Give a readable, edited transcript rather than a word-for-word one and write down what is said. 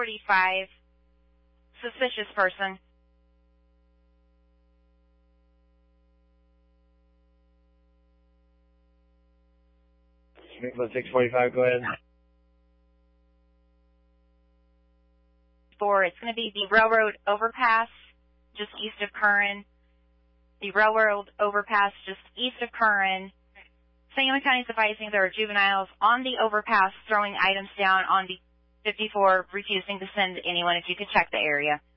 645, suspicious person. About 645, go ahead. It's going to be the railroad overpass just east of Curran. The railroad overpass just east of Curran. Sangamon County is advising there are juveniles on the overpass throwing items down on the 54, refusing to send anyone. If you could check the area.